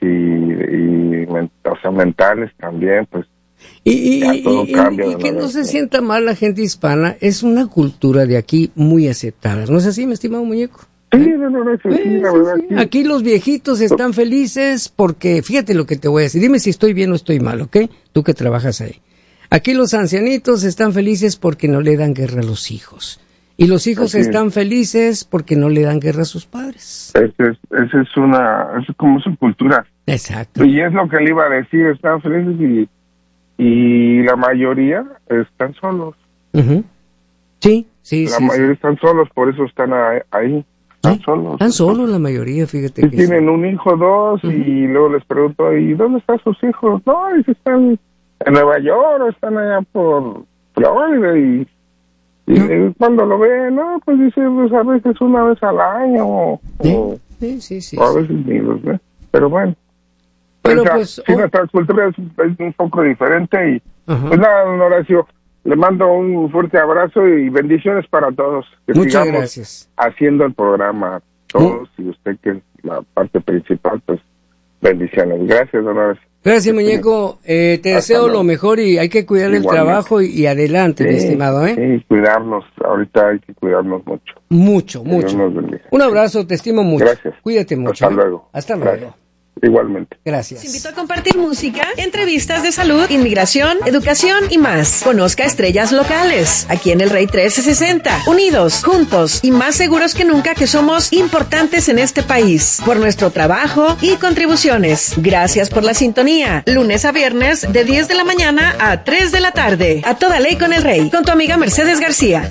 o sea, mentales también, pues. Y que no se sienta mal la gente hispana, es una cultura de aquí muy aceptada. ¿No es así, mi estimado muñeco? Sí, no es así, la verdad. Sí. Aquí los viejitos están felices porque, fíjate lo que te voy a decir, dime si estoy bien o estoy mal, ¿ok? Tú que trabajas ahí. Aquí los ancianitos están felices porque no le dan guerra a los hijos. Y los hijos están felices porque no le dan guerra a sus padres. Esa es como su cultura. Exacto. Y es lo que le iba a decir, están felices y la mayoría están solos. Uh-huh. Sí. La mayoría están solos, por eso están ahí. Están solos. Están solos la mayoría, fíjate. Sí, tienen un hijo, dos, y luego les pregunto, ¿y dónde están sus hijos? No, dice, están en Nueva York, o están allá por Florida, y cuando lo ven, no, pues dice, pues a veces una vez al año, o a veces ni los ve. Pero bueno. Pero pues, nuestra cultura es un poco diferente, y pues nada, don Horacio, le mando un fuerte abrazo y bendiciones para todos. Que muchas gracias. Haciendo el programa todos, y usted que es la parte principal, pues bendiciones. Gracias, don Horacio. Gracias, muñeco. Te deseo lo mejor y hay que cuidar el trabajo y adelante, mi estimado. Sí, cuidarnos. Ahorita hay que cuidarnos mucho. Mucho. Un abrazo, te estimo mucho. Gracias. Cuídate mucho. Hasta luego. Hasta luego. Gracias. Igualmente. Gracias. Te invito a compartir música, entrevistas de salud, inmigración, educación y más. Conozca estrellas locales, aquí en el Rey 1360. Unidos, juntos y más seguros que nunca que somos importantes en este país. Por nuestro trabajo y contribuciones. Gracias por la sintonía. Lunes a viernes de 10 de la mañana a 3 de la tarde. A toda ley con el Rey. Con tu amiga Mercedes García.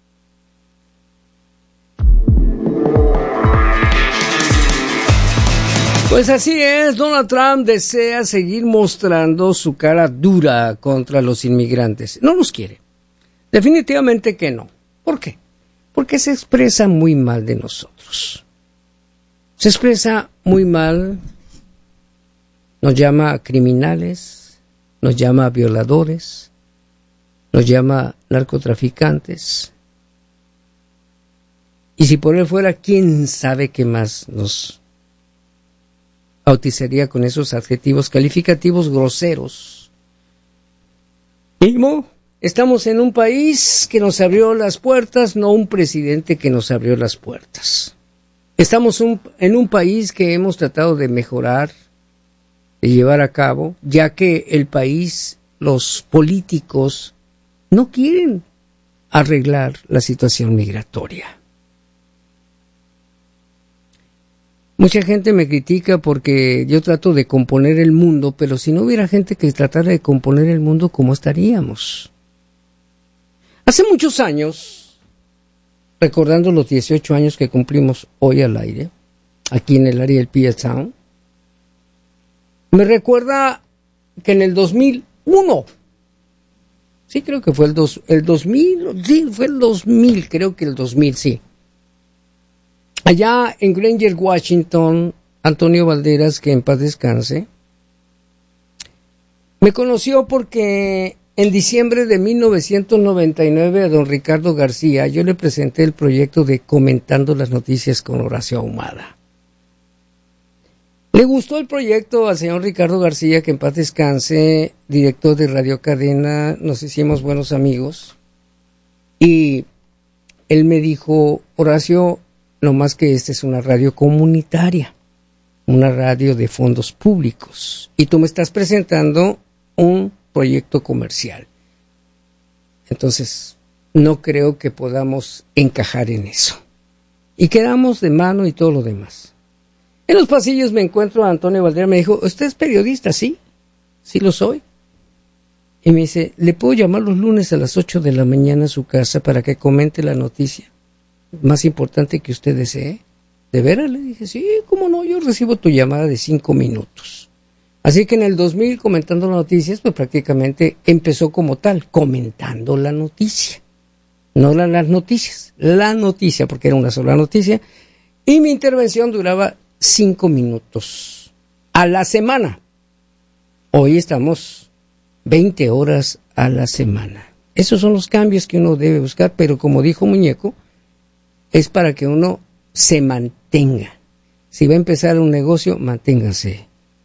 Pues así es, Donald Trump desea seguir mostrando su cara dura contra los inmigrantes. No los quiere. Definitivamente que no. ¿Por qué? Porque se expresa muy mal de nosotros. Se expresa muy mal, nos llama criminales, nos llama violadores, nos llama narcotraficantes. Y si por él fuera, quién sabe qué más nos bautizaría con esos adjetivos calificativos groseros. Mismo, estamos en un país que nos abrió las puertas, no un presidente que nos abrió las puertas. Estamos en un país que hemos tratado de mejorar, de llevar a cabo, ya que el país, los políticos, no quieren arreglar la situación migratoria. Mucha gente me critica porque yo trato de componer el mundo, pero si no hubiera gente que tratara de componer el mundo, ¿cómo estaríamos? Hace muchos años, recordando los 18 años que cumplimos hoy al aire, aquí en el área del P.S. Town, me recuerda que en el 2001, sí creo que fue el 2000, sí fue el 2000, creo que el 2000, sí. Allá en Granger, Washington, Antonio Valderas, que en paz descanse, me conoció porque en diciembre de 1999 a don Ricardo García yo le presenté el proyecto de Comentando las Noticias con Horacio Ahumada. Le gustó el proyecto al señor Ricardo García, que en paz descanse, director de Radio Cadena, nos hicimos buenos amigos, y él me dijo, Horacio, no más que esta es una radio comunitaria, una radio de fondos públicos, y tú me estás presentando un proyecto comercial. Entonces, no creo que podamos encajar en eso. Y quedamos de mano y todo lo demás. En los pasillos me encuentro a Antonio Valderas, me dijo, ¿usted es periodista? Sí, sí lo soy. Y me dice, ¿le puedo llamar los lunes a las 8 de la mañana a su casa para que comente la noticia más importante que usted desee? ¿De veras? Le dije, sí, cómo no, yo recibo tu llamada de 5 minutos. Así que en el 2000, comentando las noticias, pues prácticamente empezó como tal, comentando la noticia. No las noticias, la noticia, porque era una sola noticia. Y mi intervención duraba 5 minutos a la semana. Hoy estamos 20 horas a la semana. Esos son los cambios que uno debe buscar, pero como dijo Muñeco, es para que uno se mantenga. Si va a empezar un negocio, manténgase.